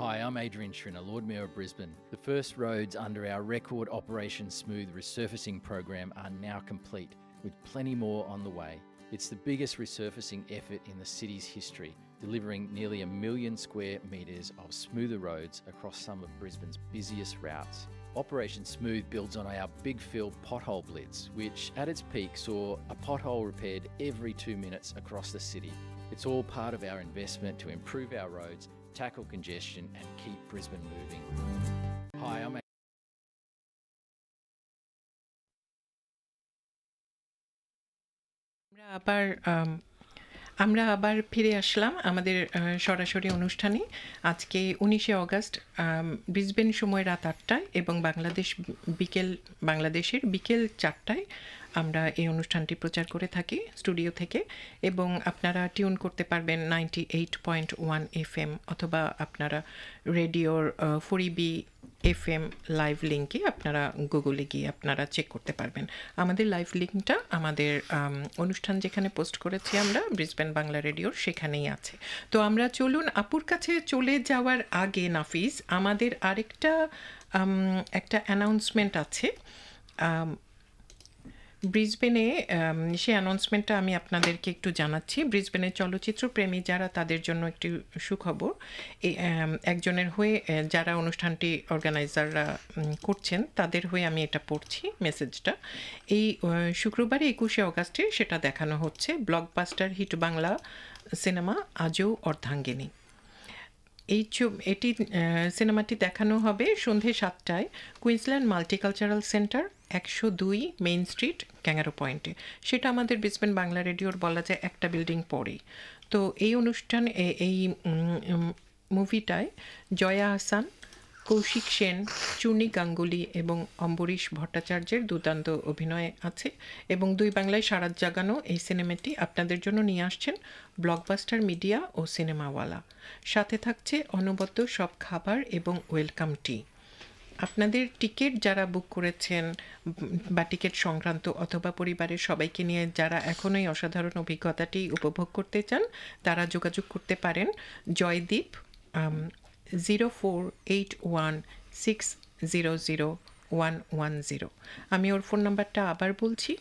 Hi, I'm Adrian Schrinner, Lord Mayor of Brisbane. The first roads under our record Operation Smooth resurfacing program are now complete, with plenty more on the way. It's the biggest resurfacing effort in the city's history, delivering nearly 1 million square metres of smoother roads across some of Brisbane's busiest routes. Operation Smooth builds on our Big Fill pothole blitz, which at its peak saw a pothole repaired every 2 minutes across the city. It's all part of our investment to improve our roads, tackle congestion and keep Brisbane moving. Hi, I'm আমরা আবার ফিরে আসলাম আমাদের সরাসরি অনুষ্ঠানে। আজকে 19শে August Brisbane সময় রাত 8টায় এবং বাংলাদেশের বিকেল 4টায় আমরা এই অনুষ্ঠানটি প্রচার করে থাকি স্টুডিও থেকে, এবং আপনারা টিউন করতে পারবেন 98.1 FM অথবা আপনারা রেডিওর 4EB FM লাইভ লিঙ্কে আপনারা গুগলে গিয়ে আপনারা চেক করতে পারবেন। আমাদের লাইভ লিঙ্কটা আমাদের অনুষ্ঠান যেখানে পোস্ট করেছি আমরা ব্রিসবেন বাংলা রেডিওর সেখানেই আছে। তো আমরা চলুন আপুর কাছে চলে যাওয়ার আগে নাফিজ, আমাদের আরেকটা একটা অ্যানাউন্সমেন্ট আছে ব্রিসবেনে। সেই অ্যানাউন্সমেন্টটা আমি আপনাদেরকে একটু জানাচ্ছি। ব্রিসবেনের চলচ্চিত্র প্রেমী যারা, তাদের জন্য একটি সুখবর। একজনের হয়ে যারা অনুষ্ঠানটি অর্গানাইজাররা করছেন তাদের হয়ে আমি এটা পড়ছি মেসেজটা। এই শুক্রবারে 21শে অগাস্টে সেটা দেখানো হচ্ছে ব্লকবাস্টার হিট বাংলা সিনেমা আজও অর্ধাঙ্গিনী। এটি সিনেমাটি দেখানো হবে সন্ধে 7টায় Queensland multicultural centre 102 main street kangaroo পয়েন্টে। সেটা আমাদের ব্রিসবেন বাংলা রেডিওর বলা যায় একটা বিল্ডিং পরেই। তো এই অনুষ্ঠান এই মুভিটায় জয়া আহসান, কৌশিক সেন, চূর্ণী গাঙ্গুলি এবং অম্বরীশ ভট্টাচার্যের দুর্দান্ত অভিনয় আছে, এবং দুই বাংলায় সারাত জাগানো এই সিনেমাটি আপনাদের জন্য নিয়ে আসছেন ব্লকবাস্টার মিডিয়া ও সিনেমাওয়ালা। সাথে থাকছে অনবদ্য সব খাবার এবং ওয়েলকাম টি। আপনাদের টিকিট যারা বুক করেছেন বা টিকিট সংক্রান্ত অথবা পরিবারের সবাইকে নিয়ে যারা এখনও এই অসাধারণ অভিজ্ঞতাটি উপভোগ করতে চান তারা যোগাযোগ করতে পারেন জয়দীপ 0481600110। আমি ওর ফোন নাম্বারটা আবার বলছি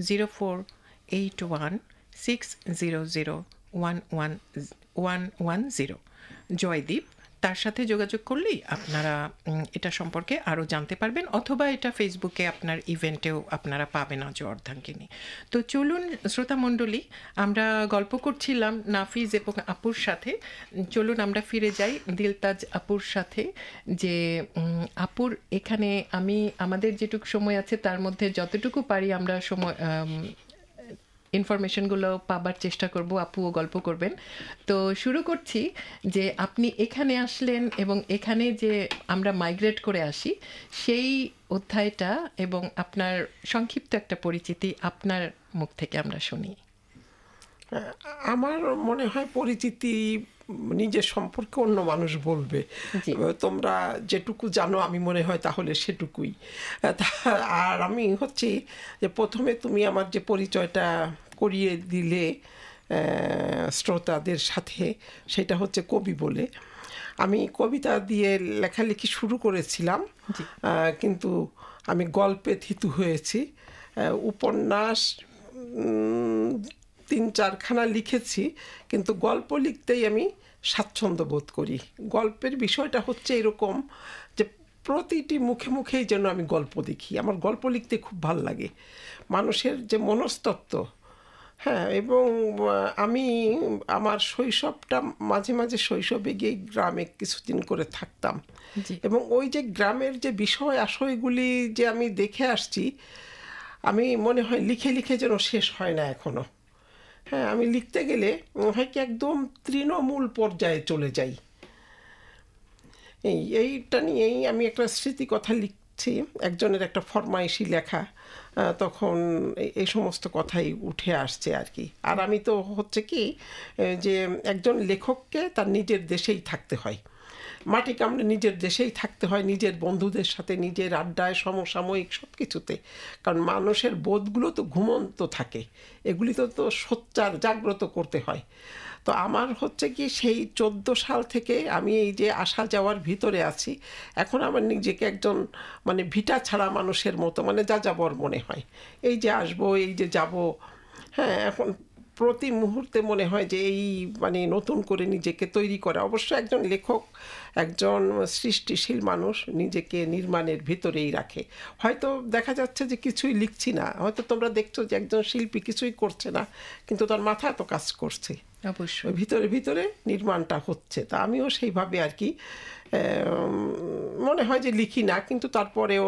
0481600110। জয়দীপ, তার সাথে যোগাযোগ করলেই আপনারা এটা সম্পর্কে আরও জানতে পারবেন, অথবা এটা ফেসবুকে আপনার ইভেন্টেও আপনারা পাবেন আজও অর্ধাঙ্গিনী। তো চলুন শ্রোতামণ্ডলী, আমরা গল্প করছিলাম নাফিজ এবং আপুর সাথে। চলুন আমরা ফিরে যাই দিলতাজ আপুর সাথে, যে আপুর এখানে আমাদের যেটুকু সময় আছে তার মধ্যে যতটুকু পারি আমরা সময় ইনফরমেশনগুলো পাবার চেষ্টা করব, আপুও গল্প করবেন। তো শুরু করছি যে আপনি এখানে আসলেন এবং এখানে যে আমরা মাইগ্রেট করে আসি সেই অধ্যায়টা এবং আপনার সংক্ষিপ্ত একটা পরিচিতি আপনার মুখ থেকে আমরা শুনি। আমার মনে হয় পরিচিতি নিজের সম্পর্কে অন্য মানুষ বলবে, তোমরা যেটুকু জানো আমি মনে হয় তাহলে সেটুকুই। আর আমি হচ্ছে যে প্রথমে তুমি আমার যে পরিচয়টা করিয়ে দিলে শ্রোতাদের সাথে, সেটা হচ্ছে কবি বলে। আমি কবিতা দিয়ে লেখালেখি শুরু করেছিলাম, কিন্তু আমি গল্পে থিতু হয়েছি। উপন্যাস 3-4খানা লিখেছি, কিন্তু গল্প লিখতেই আমি স্বাচ্ছন্দ্য বোধ করি। গল্পের বিষয়টা হচ্ছে এরকম যে প্রতিটি মুখে মুখেই যেন আমি গল্প দেখি। আমার গল্প লিখতে খুব ভাল লাগে, মানুষের যে মনস্তত্ত্ব। হ্যাঁ, এবং আমি আমার শৈশবটা মাঝে মাঝে শৈশবে গিয়ে গ্রামে কিছুদিন করে থাকতাম, এবং ওই যে গ্রামের যে বিষয় আশয়গুলি যে আমি দেখে আসছি, আমি মনে হয় লিখে লিখে যেন শেষ হয় না এখনো। হ্যাঁ, আমি লিখতে গেলে হয় কি একদম তৃণমূল পর্যায়ে চলে যাই। এইটা নিয়েই আমি একটা স্মৃতি কথা লিখছি, একজনের একটা ফরমাইশি লেখা, তখন এই সমস্ত কথাই উঠে আসছে আর কি। আর আমি তো হচ্ছে কি যে একজন লেখককে তার নিজের দেশেই থাকতে হয়, মাটি কামড়ে নিজের দেশেই থাকতে হয়, নিজের বন্ধুদের সাথে, নিজের আড্ডায়, সমসাময়িক সব কিছুতে। কারণ মানুষের বোধগুলো তো ঘুমন্ত থাকে, এগুলি তো সোচ্চার জাগ্রত করতে হয়। তো আমার হচ্ছে কি সেই 14 সাল থেকে আমি এই যে আসা যাওয়ার ভিতরে আছি, এখন আমার নিজেকে একজন মানে ভিটা ছাড়া মানুষের মতো মানে যাযাবর মনে হয়। এই যে আসবো, এই যে যাব, হ্যাঁ, এখন প্রতি মুহূর্তে মনে হয় যে এই মানে নতুন করে নিজেকে তৈরি করা। অবশ্য একজন লেখক, একজন সৃষ্টিশীল মানুষ নিজেকে নির্মাণের ভিতরেই রাখে। হয়তো দেখা যাচ্ছে যে কিছুই লিখছি না, হয়তো তোমরা দেখছো যে একজন শিল্পী কিছুই করছে না, কিন্তু তার মাথা তো কাজ করছে, অবশ্যই ভিতরে ভিতরে নির্মাণটা হচ্ছে। তা আমিও সেইভাবে আর কি মনে হয় যে লিখি না, কিন্তু তারপরেও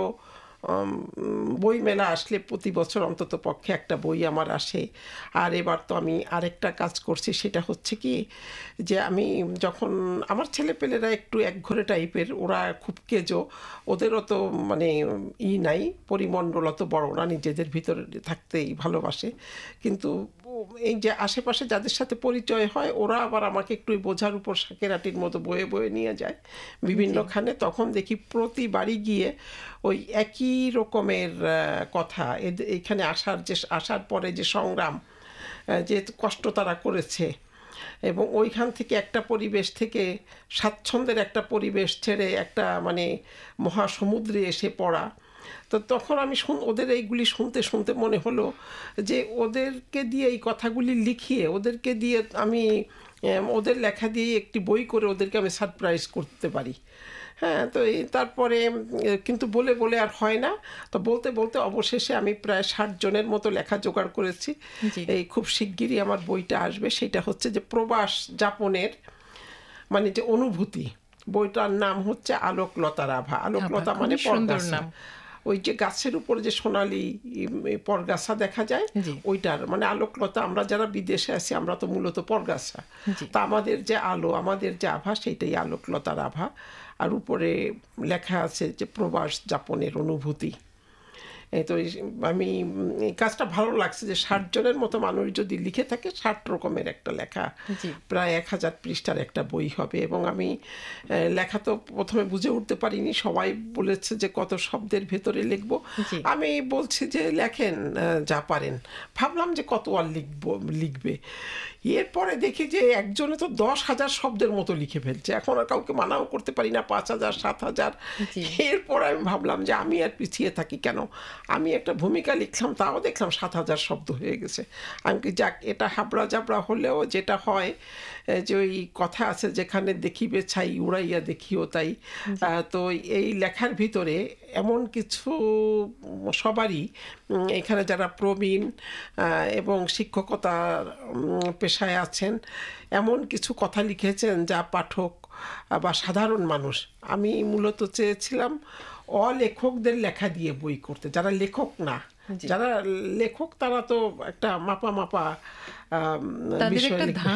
বই মেলা আসলে প্রতি বছর অন্তত পক্ষে একটা বই আমার আসে। আর এবার তো আমি আরেকটা কাজ করছি, সেটা হচ্ছে কি যে আমি যখন আমার ছেলেপেলেরা একটু একঘরে টাইপের, ওরা খুব কেজো, ওদেরও তো মানে নাই, পরিমণ্ডল অত বড় না, নিজেদের ভিতরে থাকতেই ভালোবাসে, কিন্তু এই যে আশেপাশে যাদের সাথে পরিচয় হয় ওরা আবার আমাকে একটু বোঝার উপর শাকেরাটির মতো বয়ে বয়ে নিয়ে যায় বিভিন্নখানে। তখন দেখি প্রতি বাড়ি গিয়ে ওই একই রকমের কথা, এইখানে আসার পরে যে সংগ্রাম, যে কষ্ট তারা করেছে, এবং ওইখান থেকে একটা পরিবেশ থেকে স্বাচ্ছন্দ্যের একটা পরিবেশ ছেড়ে একটা মানে মহাসমুদ্রে এসে পড়া। তো তখন আমি ওদের এইগুলি শুনতে শুনতে মনে হলো যে ওদেরকে দিয়ে এই কথাগুলি লিখিয়ে, ওদেরকে দিয়ে আমি ওদের লেখা দিয়ে একটি বই করে ওদেরকে আমি সারপ্রাইজ করতে পারি। হ্যাঁ, তো তারপরে কিন্তু বলে বলে আর হয় না, তো বলতে বলতে অবশেষে আমি প্রায় 60 জনের মতো লেখা জোগাড় করেছি। এই খুব শিগগিরই আমার বইটা আসবে, সেটা হচ্ছে যে প্রবাস যাপনের মানে যে অনুভূতি। বইটার নাম হচ্ছে আলোকলতার আভা। আলোকলতা মানে পরগাছা, ওই যে গাছের উপর যে সোনালি পরগাছা দেখা যায়, ওইটার মানে আলোকলতা। আমরা যারা বিদেশে আছি আমরা তো মূলত পরগাছা, তা আমাদের যে আলো, আমাদের যে আভা, সেইটাই আলোকলতার আভা। আর উপরে লেখা আছে যে প্রবাস যাপনের অনুভূতি। তো আমি এই কাজটা ভালো লাগছে যে 60 জনের মতো মানুষ যদি লিখে থাকে, 60 রকমের একটা লেখা, প্রায় 1000 পৃষ্ঠার একটা বই হবে। এবং আমি লেখা তো প্রথমে বুঝে উঠতে পারিনি, সবাই বলেছে যে কত শব্দের ভেতরে লিখবো। আমি বলছি যে লেখেন যা পারেন, ভাবলাম যে কত আর লিখবে। এরপরে দেখি যে একজনে তো 10,000 শব্দের মতো লিখে ফেলছে, এখন আর কাউকে মানাও করতে পারি না, 5,000 7,000। এরপর আমি ভাবলাম যে আমি আর পিছিয়ে থাকি কেন, আমি একটা ভূমিকা লিখলাম, তাও দেখলাম 7,000 শব্দ হয়ে গেছে। আমি কি যাক, এটা হাবড়া জাবড়া হলেও যেটা হয় যে ওই কথা আছে, যেখানে দেখিবে ছাই উড়াইয়া দেখিও তাই। তো এই লেখার ভিতরে এমন কিছু সবারই এখানে যারা প্রবীণ এবং শিক্ষকতার পেশায় আছেন, এমন কিছু কথা লিখেছেন যা পাঠক বা সাধারণ মানুষ, আমি মূলত চেয়েছিলাম অলেখকদের লেখা দিয়ে বই করতে, যারা লেখক না। যারা লেখক তারা তো একটা মাপা বিষয়,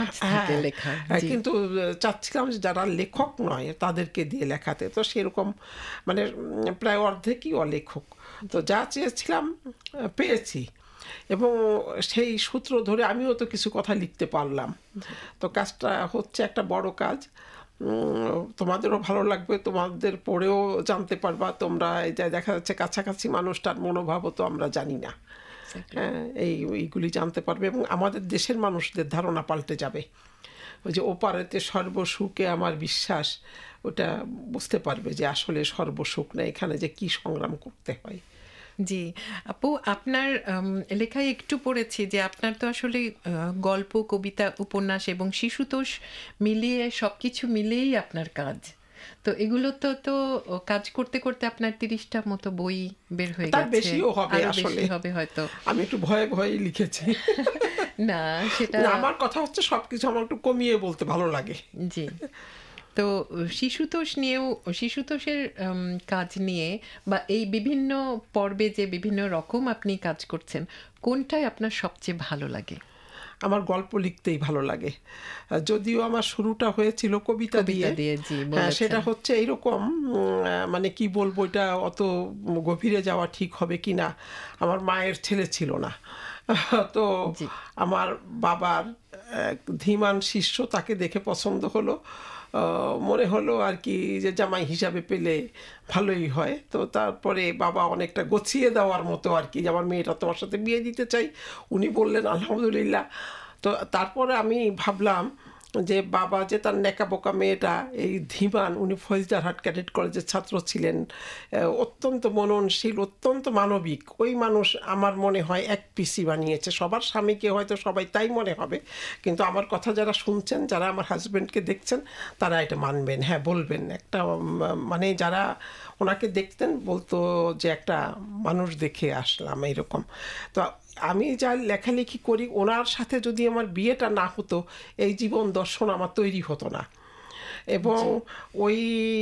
কিন্তু চাচ্ছিলাম যে যারা লেখক নয় তাদেরকে দিয়ে লেখাতে। তো সেরকম মানে প্রায় অর্ধেকই অলেখক। তো যা চেয়েছিলাম পেয়েছি, এবং সেই সূত্র ধরে আমিও তো কিছু কথা লিখতে পারলাম। তো কাজটা হচ্ছে একটা বড় কাজ, তোমাদেরও ভালো লাগবে, তোমাদের পড়েও জানতে পারবা তোমরা। দেখা যাচ্ছে কাছাকাছি মানুষটার মনোভাবও তো আমরা জানি না, হ্যাঁ, এইগুলি জানতে পারবে, এবং আমাদের দেশের মানুষদের ধারণা পাল্টে যাবে। ওই যে ওপারেতে সর্বসুখে আমার বিশ্বাস, ওটা বুঝতে পারবে যে আসলে সর্বসুখ না, এখানে যে কি সংগ্রাম করতে হয়। জি আপু, আপনার লেখায় একটু পড়েছি যে আপনার তো আসলে গল্প, কবিতা, উপন্যাস এবং শিশুতোষ মিলিয়ে সবকিছু মিলিয়েই আপনার কাজ। তো এগুলো তো কাজ করতে করতে আপনার 30টা মতো বই বের হয়ে গেছে, বেশিও হবে, আসলে হবে হয়তো। আমি একটু ভয়ে ভয়ে লিখেছি। না, সেটা আমার কথা হচ্ছে সবকিছু আমার একটু কমিয়ে বলতে ভালো লাগে। জি, তো শিশুতোষের কাজ নিয়ে বা এই বিভিন্ন পর্বে যে বিভিন্ন রকম আপনি কাজ করছেন, কোনটাই আপনার সবচেয়ে ভালো লাগে? আমার গল্প লিখতেই ভালো লাগে, যদিও আমার শুরুটা হয়েছিল কবিতা দিয়ে। হ্যাঁ, সেটা হচ্ছে এইরকম, মানে কি বলবো, এটা অত গভীরে যাওয়া ঠিক হবে কি না। আমার মায়ের ছেলে ছিল না, তো আমার বাবার ধীমান শিষ্য, তাকে দেখে পছন্দ হলো, মনে হলো আর কি যে জামাই হিসাবে পেলে ভালোই হয়। তো তারপরে বাবা অনেকটা গছিয়ে দেওয়ার মতো আর কি, যে আমার মেয়েটা তোমার সাথে বিয়ে দিতে চাই। উনি বললেন আলহামদুলিল্লাহ, তো তারপরে আমি ভাবলাম যে বাবা যে তার নেকা বোকা মেয়েটা এই ধীমান, উনি ফৌজদারহাট ক্যাডেট কলেজের ছাত্র ছিলেন, অত্যন্ত মননশীল, অত্যন্ত মানবিক, ওই মানুষ আমার মনে হয় এক পিসি বানিয়েছে। সবার স্বামীকে হয়তো সবাই তাই মনে হবে, কিন্তু আমার কথা যারা শুনছেন, যারা আমার হাজব্যান্ডকে দেখছেন, তারা এটা মানবেন, হ্যাঁ বলবেন। একটা মানে যারা ওনাকে দেখতেন বলতো যে একটা মানুষ দেখে আসলাম এরকম। তো আমি যা লেখালেখি করি, ওনার সাথে যদি আমার বিয়েটা না হতো, এই জীবন দর্শন আমার তৈরি হতো না। এবং ওই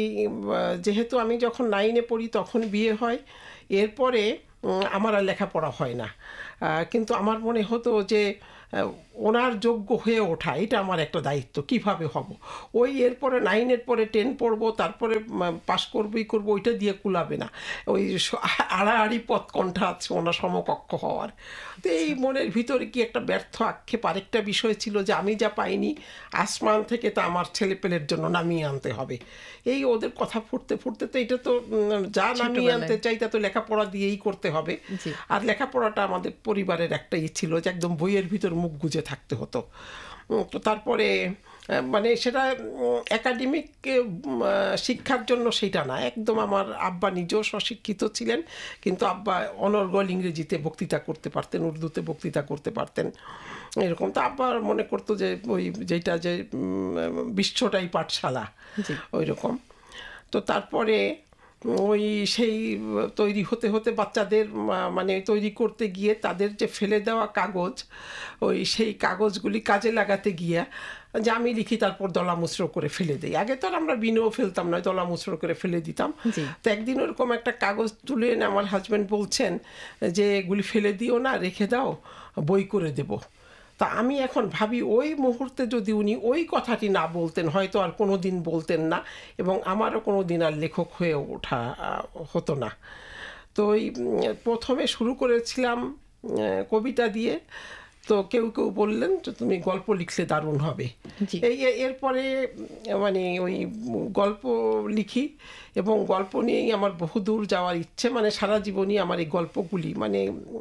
যেহেতু আমি যখন 9-এ পড়ি তখন বিয়ে হয়, এরপরে আমার আর লেখাপড়া হয় না। কিন্তু আমার মনে হতো যে ওনার যোগ্য হয়ে ওঠা, এটা আমার একটা দায়িত্ব, কিভাবে হব। ওই এরপরে 9-এর পরে 10 পড়বো, তারপরে পাশ করবই করবো, ওইটা দিয়ে কুলাবে না। ওই আড়াআড়ি পথ কণ্ঠা আছে ওনার সমকক্ষ হওয়ার। তো এই মনের ভিতরে কি একটা ব্যর্থ আক্ষেপ। আরেকটা বিষয় ছিল যে আমি যা পাইনি আসমান থেকে তা আমার ছেলেপেলের জন্য নামিয়ে আনতে হবে। এই ওদের কথা ফুটতে ফুটতে তো এটা তো যা নামিয়ে আনতে চাই তা তো লেখাপড়া দিয়েই করতে হবে। আর লেখাপড়াটা আমাদের পরিবারের একটাই ছিল যে একদম বইয়ের ভিতর মুখ গুজে থাকতে হতো। তো তারপরে মানে সেটা একাডেমিক শিক্ষার জন্য সেটা না, একদম আমার আব্বা নিজেও স্বশিক্ষিত ছিলেন, কিন্তু আব্বা অনর্গল ইংরেজিতে বক্তৃতা করতে পারতেন, উর্দুতে বক্তৃতা করতে পারতেন এরকম। তো আব্বা মনে করতো যে ওই যেটা যে বিশ্বটাই পাঠশালা ওই রকম। তো তারপরে ওই সেই তৈরি হতে হতে বাচ্চাদের মানে তৈরি করতে গিয়ে তাদের যে ফেলে দেওয়া কাগজ, ওই সেই কাগজগুলি কাজে লাগাতে গিয়ে যে আমি লিখি তারপর দলামুচড় করে ফেলে দিই। আগে তো আর আমরা বিনেও ফেলতাম না, দলামুচড় করে ফেলে দিতাম। তো একদিন ওরকম একটা কাগজ তুলে এনে আমার হাজব্যান্ড বলছেন যে এগুলি ফেলে দিও না, রেখে দাও, বই করে দেবো। তা আমি এখন ভাবি ওই মুহূর্তে যদি উনি ওই কথাটি না বলতেন, হয়তো আর কোনো দিন বলতেন না, এবং আমারও কোনো দিন আর লেখক হয়ে ওঠা হতো না। তো ওই প্রথমে শুরু করেছিলাম কবিতা দিয়ে, তো কেউ কেউ বললেন যে তুমি গল্প লিখলে দারুণ হবে। এরপরে মানে ওই গল্প লিখি, এবং গল্প নিয়েই আমার বহুদূর যাওয়ার ইচ্ছে। মানে সারা জীবনই আমার এই গল্পগুলি, মানে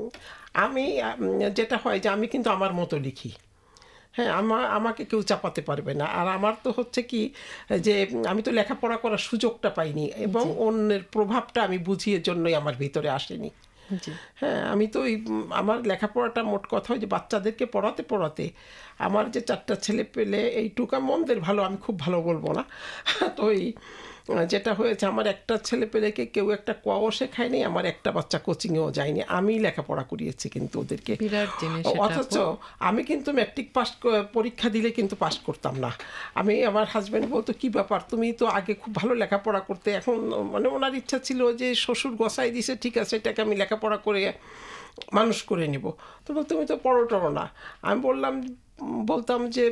আমি যেটা হয় যে আমি কিন্তু আমার মতো লিখি, হ্যাঁ, আমাকে কেউ চাপাতে পারবে না। আর আমার তো হচ্ছে কি যে আমি তো লেখাপড়া করার সুযোগটা পাইনি, এবং অন্যের প্রভাবটা আমি বুঝিয়ে জন্যই আমার ভিতরে আসেনি। হ্যাঁ, আমি তো আমার লেখাপড়াটা মোট কথা হয় যে বাচ্চাদেরকে পড়াতে পড়াতে আমার যে 4টা ছেলে পেলে, এইটুকা মনদের ভালো আমি খুব ভালো বলবো না। তো এই যেটা হয়েছে, আমার একটা ছেলে পেলেকে কেউ একটা কোয়াও শেখায়নি, আমার একটা বাচ্চা কোচিংয়েও যায়নি, আমি লেখাপড়া করিয়েছি কিন্তু ওদেরকে। অথচ আমি কিন্তু ম্যাট্রিক পাস পরীক্ষা দিলে কিন্তু পাস করতাম না। আমি, আমার হাজব্যান্ড বলতো কি ব্যাপার, তুমি তো আগে খুব ভালো লেখাপড়া করতে, এখন মানে ওনার ইচ্ছা ছিল যে শ্বশুর গসাই দিছে, ঠিক আছে এটাকে আমি লেখাপড়া করে মানুষ করে নিব। তো তুমি তো পড়ো টড়ো না। আমি বলতাম যে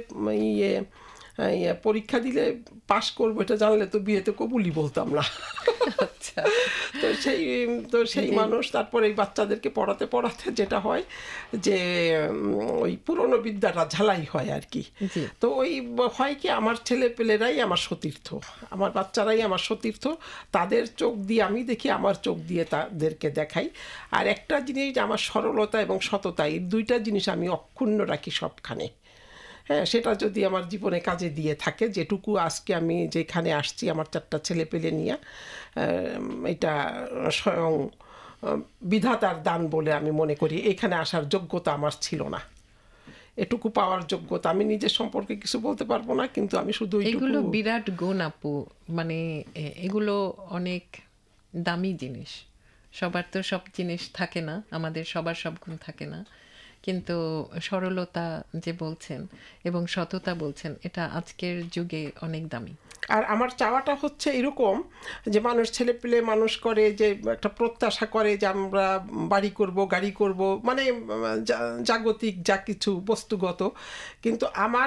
পরীক্ষা দিলে পাশ করবো এটা জানলে তো বিয়েতে কবুলই বলতাম না। তো সেই মানুষ তারপরে এই বাচ্চাদেরকে পড়াতে পড়াতে যেটা হয় যে ওই পুরনো বিদ্যাটা ঝালাই হয় আর কি। তো ওই হয় কি, আমার ছেলে পেলেরাই আমার সতীর্থ, আমার বাচ্চারাই আমার সতীর্থ। তাদের চোখ দিয়ে আমি দেখি, আমার চোখ দিয়ে তাদেরকে দেখাই। আর একটা জিনিস, আমার সরলতা এবং সততা, এই 2টা জিনিস আমি অক্ষুণ্ণ রাখি সবখানে। হ্যাঁ, সেটা যদি আমার জীবনে কাজে দিয়ে থাকে, যেটুকু আজকে আমি যেখানে আসছি আমার 4টা ছেলে পেলে নিয়ে, এটা স্বয়ং বিধাতার দান বলে আমি মনে করি। এখানে আসার যোগ্যতা আমার ছিল না, এটুকু পাওয়ার যোগ্যতা আমি নিজের সম্পর্কে কিছু বলতে পারবো না, কিন্তু আমি শুধু এগুলো বিরাট গুণ আপু, মানে এগুলো অনেক দামি জিনিস। সবার তো সব জিনিস থাকে না, আমাদের সবার সব গুণ থাকে না, কিন্তু সরলতা যে বলছেন এবং সততা বলছেন, এটা আজকের যুগে অনেক দামি। আর আমার চাওয়াটা হচ্ছে এরকম যে মানুষ ছেলে পেলে মানুষ করে, যে একটা প্রত্যাশা করে যে আমরা বাড়ি করব, গাড়ি করব, মানে জাগতিক যা কিছু বস্তুগত। কিন্তু আমার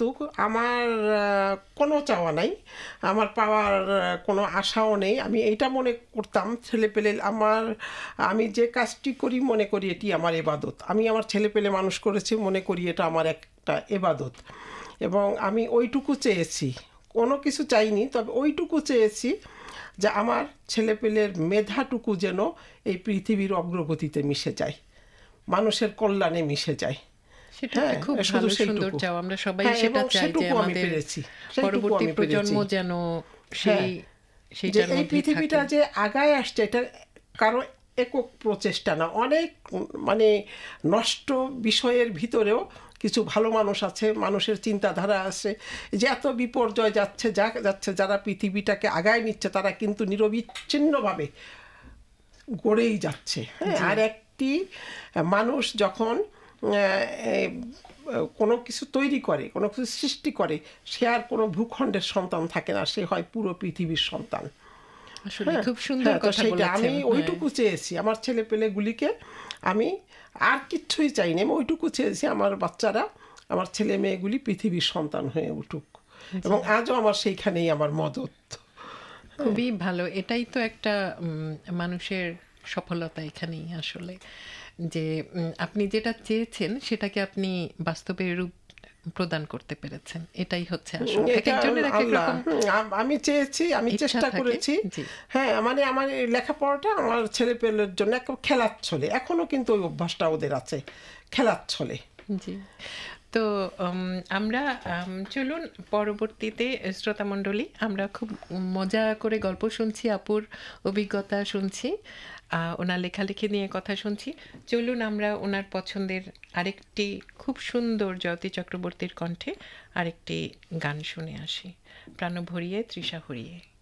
কোনো চাওয়া নাই, আমার পাওয়ার কোনো আশাও নেই। আমি এইটা মনে করতাম ছেলে পেলে আমি যে কাজটি করি মনে করি এটি আমার ইবাদত। আমি আমার ছেলে পেলে মানুষ করেছি, মনে করি এটা আমার একটা ইবাদত। এবং আমি ওইটুকু চেয়েছি, কোনো কিছু চাইনি, তবে ওইটুকু চেয়েছি যে আমার ছেলেপেলের মেধাটুকু যেন এই পৃথিবীর অগ্রগতিতে মিশে যায়, মানুষের কল্যাণে মিশে যায়। সেটা একটা খুব ভালো সুন্দর চাও, আমরা সবাই সেটা চাই যে আমাদের পরবর্তী প্রজন্ম যেন এই পৃথিবীটা যে আগায় আসছে এটা কারো একক প্রচেষ্টা না, অনেক মানে নষ্ট বিষয়ের ভিতরেও কিছু ভালো মানুষ আছে, মানুষের চিন্তাধারা আছে, যে এত বিপর্যয় যাচ্ছে যারা পৃথিবীটাকে আগায় নিচ্ছে তারা কিন্তু নিরবিচ্ছিন্নভাবে গড়েই যাচ্ছে। আর একটি মানুষ যখন কোনো কিছু তৈরি করে, কোনো কিছু সৃষ্টি করে, সে আর কোনো ভূখণ্ডের সন্তান থাকে না, সে হয় পুরো পৃথিবীর সন্তান। খুব সুন্দর কথা বলেছেন। আমি ওইটুকু চেয়েছি আমার ছেলে পেলেগুলিকে, আমি আর কিচ্ছুই চাইনি, আমি ওইটুকু চেয়েছি আমার বাচ্চারা, আমার ছেলে মেয়েগুলি পৃথিবীর সন্তান হয়ে উঠুক, এবং আজও আমার সেইখানেই আমার মদত। খুবই ভালো, এটাই তো একটা মানুষের সফলতা এখানেই আসলে, যে আপনি যেটা চেয়েছেন সেটাকে আপনি বাস্তবে রূপ প্রদান করতে পেরেছেন, এটাই হচ্ছে আসলে একজনের এক এক রকম। আমি চেয়েছি, আমি চেষ্টা করেছি, হ্যাঁ মানে আমার লেখাপড়াটা আমার ছেলে পেলের জন্য একটা খেলার ছলে, এখনো কিন্তু ওই অভ্যাসটা ওদের আছে, খেলার ছলে। জি, তো আমরা চলুন পরবর্তীতে শ্রোতামণ্ডলী, আমরা খুব মজা করে গল্প শুনছি, আপুর অভিজ্ঞতা শুনছি, ওনার লেখালেখি নিয়ে কথা শুনছি। চলুন আমরা ওনার পছন্দের আরেকটি খুব সুন্দর জয়তী চক্রবর্তীর কণ্ঠে আরেকটি গান শুনে আসি, প্রাণ ভরিয়ে তৃষা হরিয়ে।